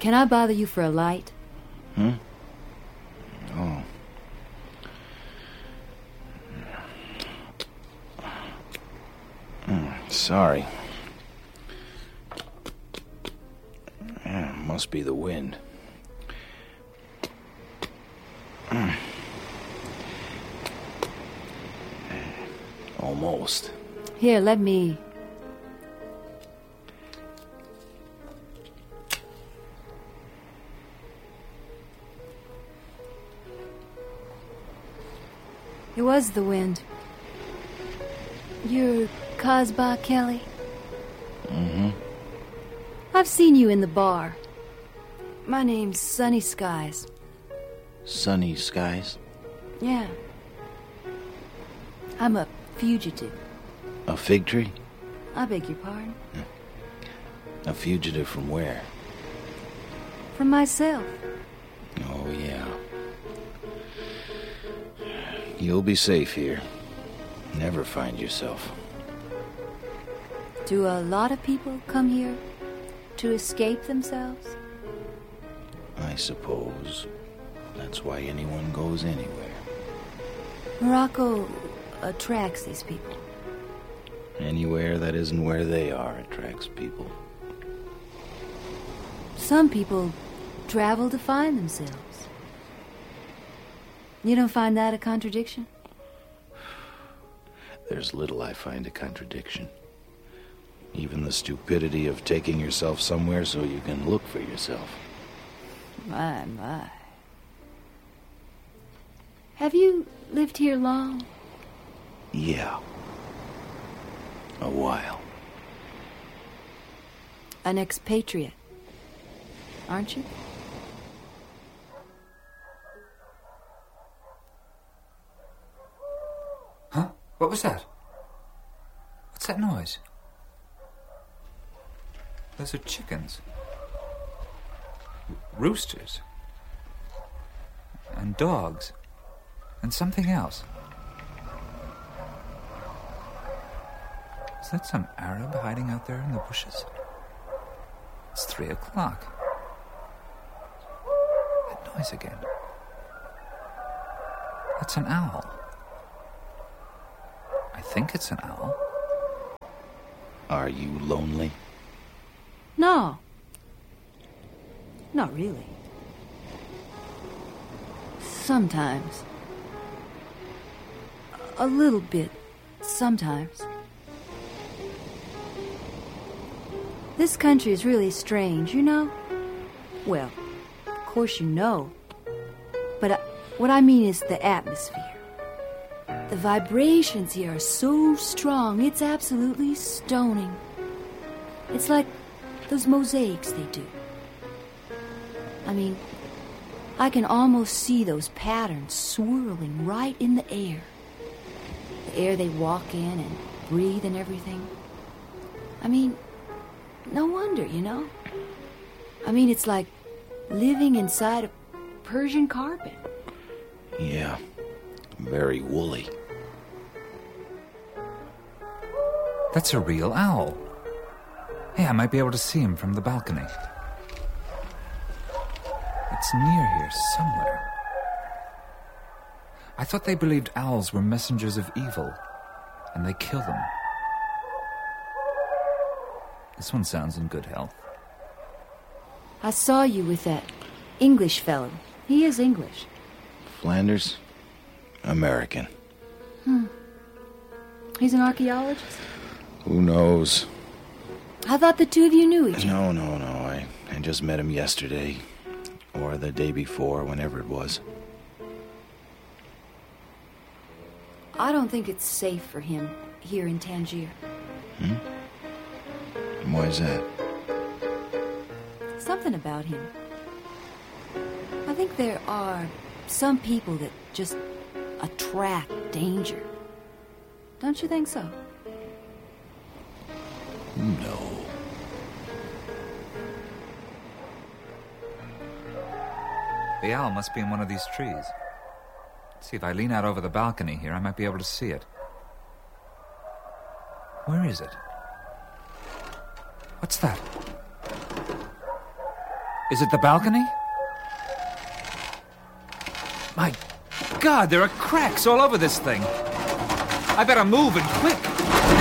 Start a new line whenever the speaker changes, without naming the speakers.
Can I bother you for a light?
Oh. Sorry. Yeah, must be the wind. Almost.
Here, let me... It was the wind. You're Casbah Kelly?
Mm-hmm.
I've seen you in the bar. My name's Sunny Skies.
Sunny Skies?
Yeah. I'm a fugitive.
A fig tree?
I beg your pardon?
A fugitive from where?
From myself.
Oh, yeah. You'll be safe here. Never find yourself.
Do a lot of people come here to escape themselves?
I suppose that's why anyone goes anywhere.
Morocco attracts these people.
Anywhere that isn't where they are attracts people.
Some people travel to find themselves. You don't find that a contradiction?
There's little I find a contradiction. Even the stupidity of taking yourself somewhere so you can look for yourself.
My. Have you lived here long?
Yeah. A while.
An expatriate, aren't you?
Huh? What was that? What's that noise? Those are chickens. Roosters. And dogs. And something else. Is that some Arab hiding out there in the bushes? It's 3 o'clock. That noise again. That's an owl. I think it's an owl.
Are you lonely?
No. Not really. Sometimes. A little bit. Sometimes. This country is really strange, you know? Well, of course you know. But what I mean is the atmosphere. The vibrations here are so strong, it's absolutely stoning. It's like those mosaics they do. I mean, I can almost see those patterns swirling right in the air. The air they walk in and breathe and everything. I mean, no wonder, you know? I mean, it's like living inside a Persian carpet.
Yeah. Very woolly.
That's a real owl. Hey, I might be able to see him from the balcony. It's near here somewhere. I thought they believed owls were messengers of evil, and they kill them. This one sounds in good health.
I saw you with that English fellow. He is English.
Flanders? American.
He's an archaeologist?
Who knows?
I thought the two of you knew each other.
No. I just met him yesterday. Or the day before, whenever it was.
I don't think it's safe for him here in Tangier.
Why's that?
Something about him. I think there are some people that just attract danger. Don't you think so?
No.
The owl must be in one of these trees. Let's see, if I lean out over the balcony here, I might be able to see it. Where is it? What's that? Is it the balcony? My God, there are cracks all over this thing. I better move and quick.